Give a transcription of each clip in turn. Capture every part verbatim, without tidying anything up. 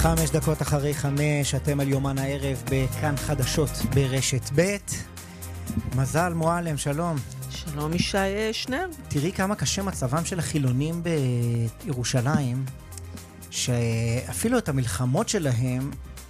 חמש דקות אחרי חמש, אתם על יומן הערב בכאן חדשות ברשת ב'. מזל מועלם, שלום. שלום ישי שנר. תראי כמה קשה מצבם של החילונים בירושלים, שאפילו את המלחמות שלהם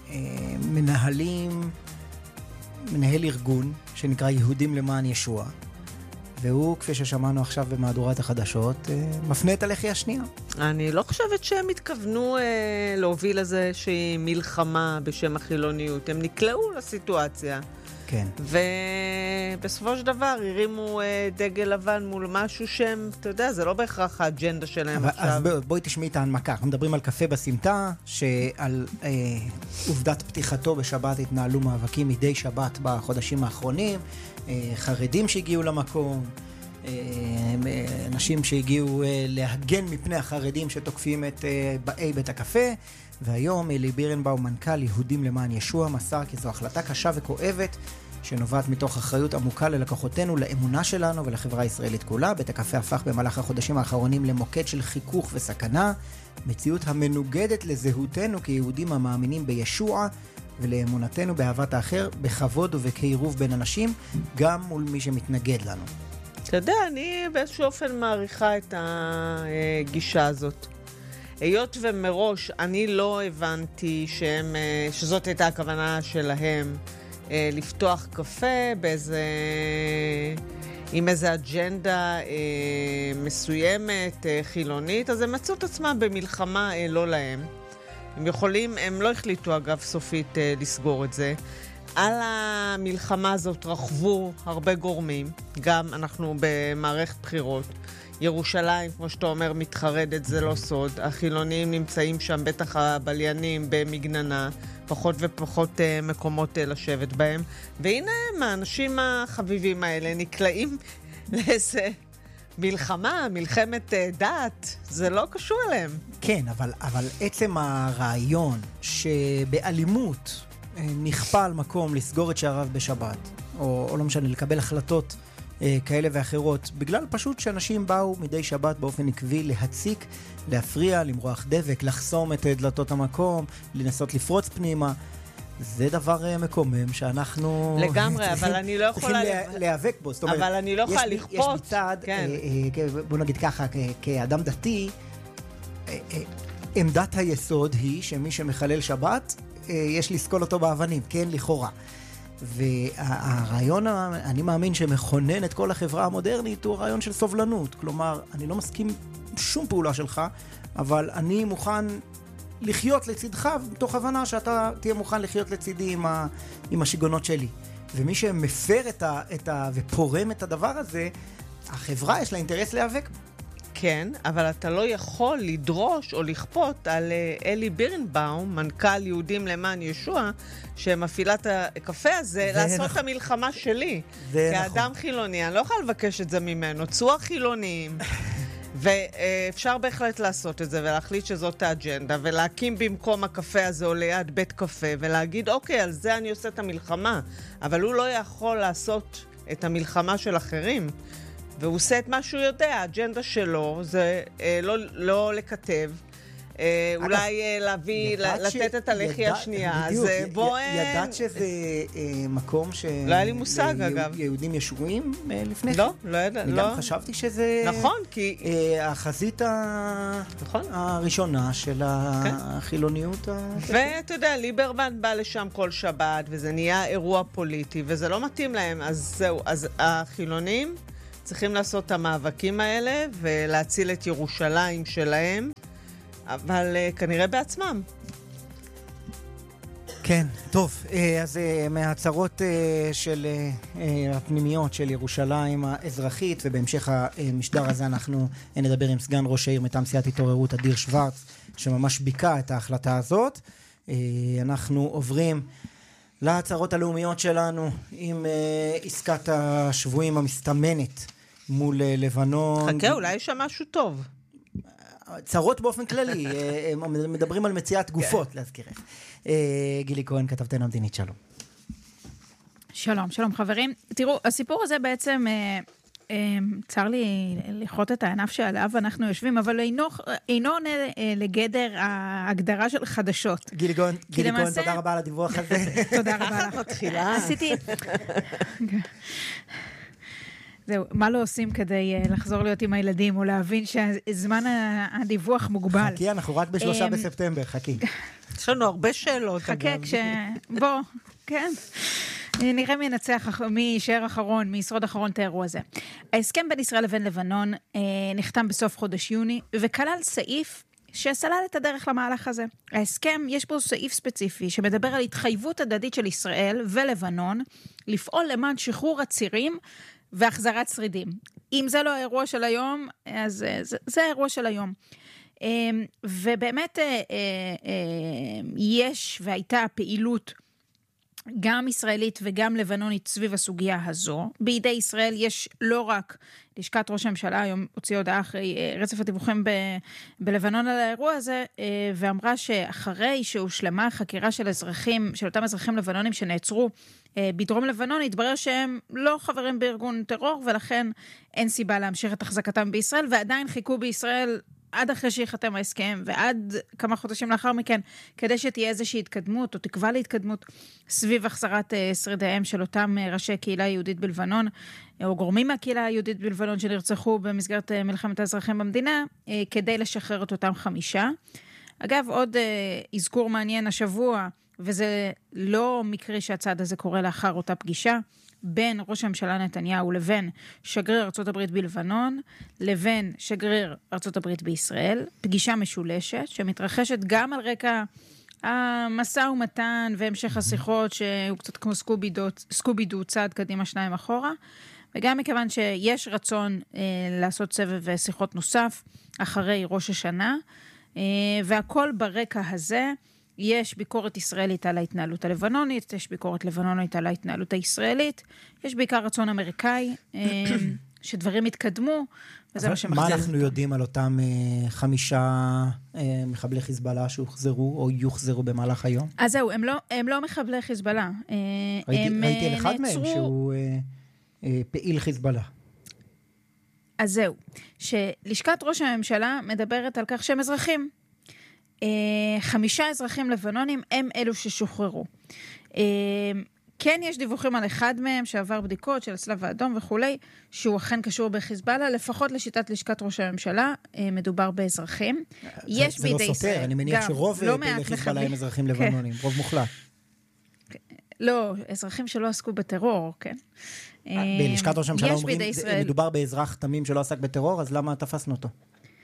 מנהלים, מנהל ארגון שנקרא יהודים למען ישוע, והוא, כפי ששמענו עכשיו במהדורת החדשות, מפנה את הלחי השנייה. אני לא חושבת שהם התכוונו אה, להוביל לזה שהיא מלחמה בשם החילוניות. הם נקלעו לסיטואציה. כן. ובסופו של דבר הרימו אה, דגל לבן מול משהו שהם, אתה יודע, זה לא בהכרח האג'נדה שלהם אבל, עכשיו. אז בוא, בואי תשמעי את ההנמקה. אנחנו מדברים על קפה בסמטה, שעל אה, עובדת פתיחתו בשבת התנהלו מאבקים מדי שבת בחודשים האחרונים. אה, חרדים שהגיעו למקום, אה, אנשים שהגיעו אה, להגן מפני החרדים שתוקפים את אה, באי בית הקפה. והיום אלי בירנבאום, מנכ"ל יהודים למען ישוע, מסר כי זו החלטה קשה וכואבת שנובעת מתוך אחריות עמוקה ללקוחותינו, לאמונה שלנו ולחברה הישראלית כולה. בית הקפה הפך במהלך החודשים האחרונים למוקד של חיכוך וסכנה, מציאות המנוגדת לזהותנו כיהודים המאמינים בישוע ולאמונתנו באהבת האחר, בכבוד ובקירוב בין אנשים, גם מול מי שמתנגד לנו. אתה יודע, אני באיזשהו אופן מעריכה את הגישה הזאת. היות ומראש אני לא הבנתי שהם, שזאת הייתה הכוונה שלהם לפתוח קפה באיזה, עם איזה אג'נדה מסוימת, חילונית, אז הם מצאו את עצמם במלחמה לא להם. הם יכולים, הם לא החליטו אגב סופית לסגור את זה. על המלחמה הזאת רחבו הרבה גורמים, גם אנחנו במערכת בחירות. ירושלים, כמו שאתה אומר, מתחרדת, זה לא סוד. החילונים נמצאים שם, בטח הבליינים במגננה, פחות ופחות uh, מקומות uh, לשבת בהם. והנה הם, האנשים החביבים האלה נקלעים לאיזה מלחמה, מלחמת uh, דת. זה לא קשור אליהם. כן, אבל, אבל עצם הרעיון שבאלימות uh, נכפה על מקום לסגור את שעריו בשבת, או, או לא משנה, לקבל החלטות כאלה ואחרות, בגלל פשוט שאנשים באו מדי שבת באופן עקבי להציק, להפריע, למרוח דבק, לחסום את דלתות המקום, לנסות לפרוץ פנימה. זה דבר מקומם שאנחנו לגמרי, צריכים, אבל אני לא יכולה צריכים להיאבק בו. זאת אומרת, אבל אני לא יכולה יש, לכפות. יש מצד, כן. בוא נגיד ככה, כאדם דתי, עמדת היסוד היא שמי שמחלל שבת, יש לסקול אותו באבנים, כן, לכאורה. והרעיון, אני מאמין שמכונן את כל החברה המודרנית, הוא הרעיון של סובלנות. כלומר, אני לא מסכים שום פעולה שלך, אבל אני מוכן לחיות לצדך, מתוך הבנה שאתה תהיה מוכן לחיות לצידי עם, ה, עם השיגונות שלי. ומי שמפר את ה, את ה, ופורם את הדבר הזה, החברה יש לה אינטרס להיאבק בו. כן, אבל אתה לא יכול לדרוש או לכפות על אלי בירנבאום, מנכ"ל יהודים למען ישוע, שמפעילה את הקפה הזה, לעשות נכון. את המלחמה שלי. כאדם נכון. חילוני, אני לא יכולה לבקש את זה ממנו. צוע חילוניים. ואפשר בהחלט לעשות את זה, ולהחליט שזאת האג'נדה, ולהקים במקום הקפה הזה או ליד בית קפה, ולהגיד, אוקיי, על זה אני עושה את המלחמה. אבל הוא לא יכול לעשות את המלחמה של אחרים. והוא עושה את מה שהוא יודע, האג'נדה שלו זה אה, לא, לא לכתב, אה, אגב, אולי אה, להביא, לתת ש... את הלחי ידע... השנייה. בדיוק, אז בוא... ידעת שזה אה, מקום ש... לא היה לי מושג, י... אגב. יהודים ישועים אה, לפני לא, כן? לא ידע, אני לא. גם חשבתי שזה... נכון, כי... אה, החזית ה... נכון. הראשונה של כן. החילוניות. ואתה יודע, ליברמן בא לשם כל שבת, וזה נהיה אירוע פוליטי, וזה לא מתאים להם, אז זהו, אז החילונים... צריכים לעשות את המאבקים האלה ולהציל את ירושלים שלהם, אבל uh, כנראה בעצמם. כן, טוב, אז מהצרות של הפנימיות של ירושלים האזרחית, ובהמשך המשדר הזה אנחנו נדבר עם סגן ראש העיר מטעם סיעת התעוררות אדיר שוורץ, שממש ביקע את ההחלטה הזאת. אנחנו עוברים להצהרות הלאומיות שלנו עם עסקת השבויים המסתמנת מול לבנון. חכה, אולי יש שם משהו טוב. צרות באופן כללי, מדברים על מציאת גופות, להזכירך. גילי כהן, כתבתנו המדינית, שלום. שלום, שלום חברים. תראו, הסיפור הזה בעצם צר לי לכרות את הענף שעליו אנחנו יושבים, אבל אינו עונה לגדר ההגדרה של חדשות. גילי כהן, תודה רבה על הדיווח הזה. תודה רבה לך. מתחילה. עשיתי... זהו, מה לא עושים כדי לחזור להיות עם הילדים, או להבין שזמן הדיווח מוגבל? חכי, אנחנו רק בשלושה בספטמבר, חכי. יש לנו הרבה שאלות. חכה כש... בוא, כן. נראה מי ינצח, מי יישאר אחרון, מי ישרוד אחרון את האירוע הזה. ההסכם בין ישראל לבין לבנון נחתם בסוף חודש יוני, וכלל סעיף שסלל את הדרך למהלך הזה. ההסכם, יש בו סעיף ספציפי שמדבר על התחייבות הדדית של ישראל ולבנון, לפעול למען שחרור הצירים והחזרת שרידים. אם זה לא האירוע של היום, אז זה, זה האירוע של היום. ובאמת יש והייתה פעילות גם ישראלית וגם לבנונית סביב הסוגיה הזו. בידי ישראל יש לא רק לשכת ראש הממשלה, היום הוציא הודעה אחרי רצף הדיווחים ב- בלבנון על האירוע הזה, ואמרה שאחרי שהושלמה חקירה של אזרחים, של אותם אזרחים לבנונים שנעצרו בדרום לבנון, התברר שהם לא חברים בארגון טרור, ולכן אין סיבה להמשיך את החזקתם בישראל, ועדיין חיכו בישראל עד אחרי שיחתם ההסכם, ועד כמה חודשים לאחר מכן, כדי שתהיה איזושהי התקדמות, או תקווה להתקדמות, סביב החזרת שרידיהם של אותם ראשי קהילה יהודית בלבנון, או גורמים מהקהילה היהודית בלבנון, שנרצחו במסגרת מלחמת האזרחים במדינה, כדי לשחרר את אותם חמישה. אגב, עוד אזכור מעניין השבוע, וזה לא מקרי שהצעד הזה קורה לאחר אותה פגישה, בין ראש הממשלה נתניהו לבין שגריר ארצות הברית בלבנון, לבין שגריר ארצות הברית בישראל, פגישה משולשת שמתרחשת גם על רקע המשא ומתן והמשך השיחות שהוא קצת כמו סקובידו, צעד קדימה שניים אחורה, וגם מכיוון שיש רצון אה, לעשות סבב שיחות נוסף אחרי ראש השנה, אה, והכל ברקע הזה, יש ביקורת ישראלית על ההתנהלות הלבנונית, יש ביקורת לבנונית על ההתנהלות הישראלית, יש בעיקר רצון אמריקאי, שדברים יתקדמו, וזה מה שמחזיר. מה אנחנו יודעים על אותם חמישה מחבלי חיזבאללה שהוחזרו או יוחזרו במהלך היום? אז זהו, הם לא, הם לא מחבלי חיזבאללה. ראיתי על אחד מהם שהוא פעיל חיזבאללה. אז זהו, שלשכת ראש הממשלה מדברת על כך שהם אזרחים. חמישה אזרחים לבנונים הם אלו ששוחררו. כן יש דיווחים על אחד מהם שעבר בדיקות של הצלב האדום וכולי, שהוא אכן קשור בחיזבאללה, לפחות לשיטת לשכת ראש הממשלה, מדובר באזרחים. יש זה בידי לא סותר, ישראל. אני מניח שרוב פעילי חיזבאללה הם אזרחים לבנונים, רוב מוחלט. לא, אזרחים שלא עסקו בטרור, כן. בלשכת ראש הממשלה אומרים, מדובר באזרח תמים שלא עסק בטרור, אז למה תפסנו אותו?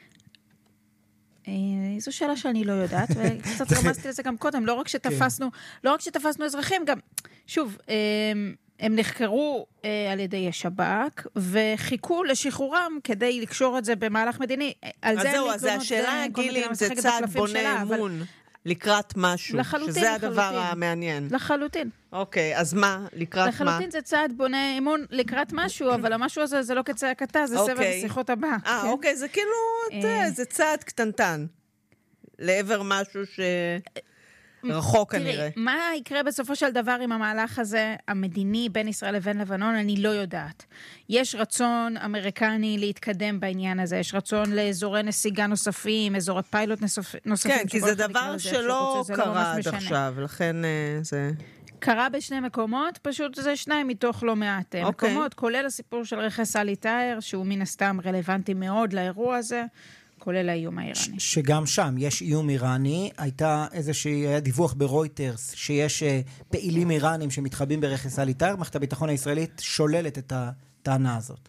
זו שאלה שאני לא יודעת, וקצת רמזתי לזה גם קודם, לא רק שתפסנו, לא רק שתפסנו אזרחים, גם, שוב, הם נחקרו על ידי השב"כ, וחיכו לשחרורם כדי לקשור את זה במהלך מדיני. אז זהו, אז השאלה, גילי, אם זה צעד בונה אמון לקראת משהו, שזה הדבר המעניין. לחלוטין. אוקיי, אז מה? לקראת מה? לחלוטין זה צעד בונה אמון לקראת משהו, אבל המשהו הזה זה לא כצעקתה, זה סבב השיחות הבא. אה, אוקיי, זה כאילו, זה צעד קטנטן. לעבר משהו שרחוק כנראה. תראי, מה יקרה בסופו של דבר עם המהלך הזה, המדיני בין ישראל לבין לבנון, אני לא יודעת. יש רצון אמריקני להתקדם בעניין הזה, יש רצון לאזורי נסיגה נוספים, אזורי פיילוט נוספים. כן, כי זה דבר שלא קרה עד עכשיו, לכן זה... קרה בשני מקומות, פשוט זה שניים מתוך לא מעט okay. מקומות, כולל הסיפור של רכס אלי טאהר, שהוא מן הסתם רלוונטי מאוד לאירוע הזה, כולל האיום האיראני. שגם שם יש איום איראני, הייתה איזושהי, היה דיווח ברויטרס, שיש פעילים איראנים שמתחבאים ברכס אלי טאהר, מערכת הביטחון הישראלית שוללת את הטענה הזאת.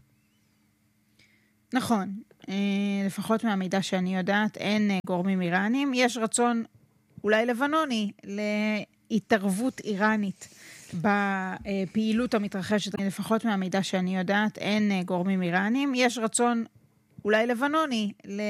נכון, לפחות מהמידע שאני יודעת, אין גורמים איראנים, יש רצון אולי לבנוני, להתערבות איראנית בפעילות המתרחשת, לפחות מהמידע שאני יודעת, אין גורמים איראנים, יש רצון אולי לבנוני